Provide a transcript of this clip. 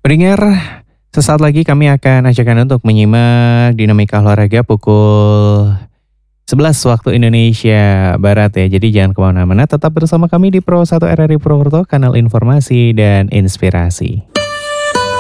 Pendengar, sesaat lagi kami akan ajak Anda untuk menyimak dinamika olahraga pukul 11 waktu Indonesia Barat ya. Jadi jangan kemana-mana, tetap bersama kami di Pro 1 RRI Purwokerto, kanal informasi dan inspirasi.